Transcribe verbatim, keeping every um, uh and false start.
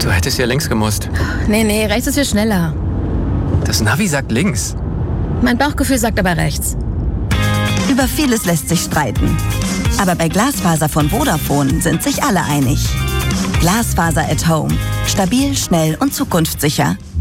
Du hättest ja links gemusst. Nee, nee, rechts ist viel schneller. Das Navi sagt links. Mein Bauchgefühl sagt aber rechts. Über vieles lässt sich streiten. Aber bei Glasfaser von Vodafone sind sich alle einig. Glasfaser at Home. Stabil, schnell und zukunftssicher.